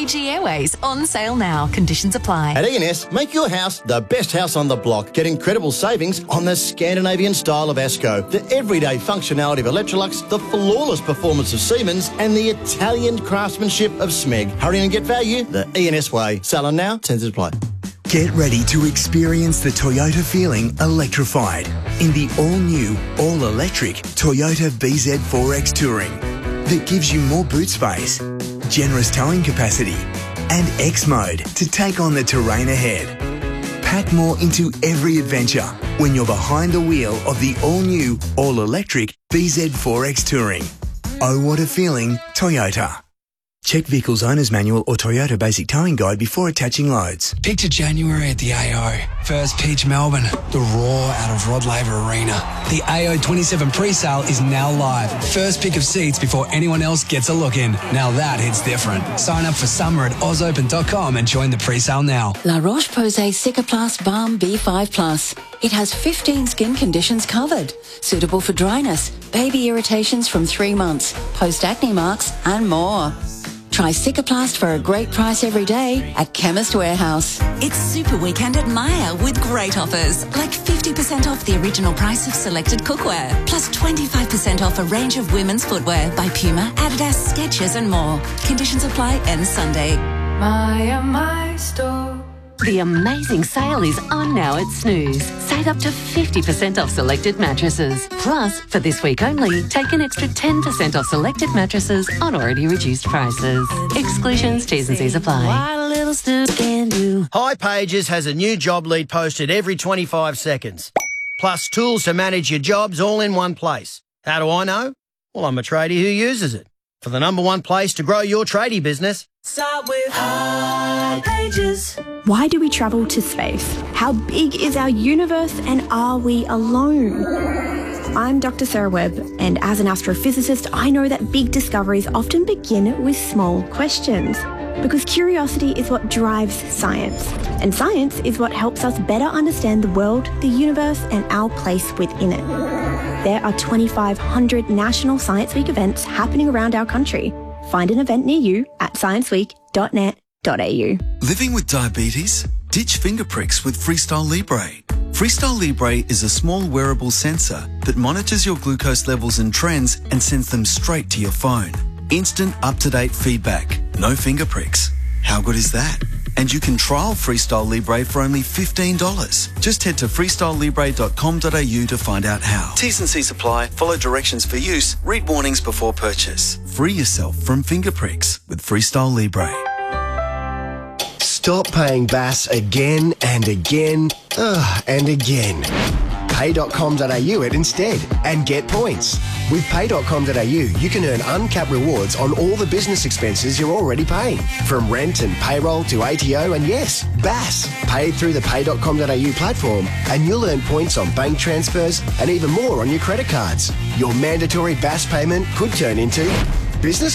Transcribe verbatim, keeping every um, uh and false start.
Fiji Airways on sale now. Conditions apply. At E and S, make your house the best house on the block. Get incredible savings on the Scandinavian style of Asco, the everyday functionality of Electrolux, the flawless performance of Siemens, and the Italian craftsmanship of Smeg. Hurry and get value the E and S way. Selling now, terms apply. Get ready to experience the Toyota feeling electrified in the all-new, all-electric Toyota B Z four X Touring that gives you more boot space, generous towing capacity and X mode to take on the terrain ahead. Pack more into every adventure when you're behind the wheel of the all-new, all-electric B Z four X Touring. Oh, what a feeling, Toyota. Check Vehicle's Owner's Manual or Toyota Basic Towing Guide before attaching loads. Picture January at the A O. First pitch Melbourne. The roar out of Rod Laver Arena. The A O twenty-seven pre-sale is now live. First pick of seats before anyone else gets a look in. Now that hits different. Sign up for summer at oz open dot com and join the pre-sale now. La Roche-Posay Cicaplast Balm B five plus. It has fifteen skin conditions covered. Suitable for dryness, baby irritations from three months, post-acne marks and more. Try Cicaplast for a great price every day at Chemist Warehouse. It's Super Weekend at Myer with great offers, like fifty percent off the original price of selected cookware, plus twenty-five percent off a range of women's footwear by Puma, Adidas, Skechers and more. Conditions apply end Sunday. Myer, my store. The amazing sale is on now at Snooze. Save up to fifty percent off selected mattresses. Plus, for this week only, take an extra ten percent off selected mattresses on already reduced prices. Exclusions, T's and C's apply. High Pages has a new job lead posted every twenty-five seconds. Plus tools to manage your jobs all in one place. How do I know? Well, I'm a tradie who uses it. For the number one place to grow your tradie business, Start with High Pages. Why do we travel to space? How big is our universe and are we alone? I'm Doctor Sarah Webb, and as an astrophysicist, I know that big discoveries often begin with small questions. Because curiosity is what drives science, and science is what helps us better understand the world, the universe, and our place within it. There are twenty-five hundred National Science Week events happening around our country. Find an event near you at science week dot net dot a u. Living with diabetes? Ditch finger pricks with Freestyle Libre. Freestyle Libre is a small wearable sensor that monitors your glucose levels and trends and sends them straight to your phone. Instant up-to-date feedback. No finger pricks. How good is that? And you can trial Freestyle Libre for only fifteen dollars. Just head to freestyle libre dot com dot a u to find out how. T's and C's apply. Follow directions for use. Read warnings before purchase. Free yourself from finger pricks with Freestyle Libre. Stop paying B A S again and again ugh, and again. pay dot com dot a u it instead and get points. With pay dot com dot a u, you can earn uncapped rewards on all the business expenses you're already paying, from rent and payroll to A T O and yes, B A S, paid through the pay dot com dot a u platform, and you'll earn points on bank transfers and even more on your credit cards. Your mandatory B A S payment could turn into business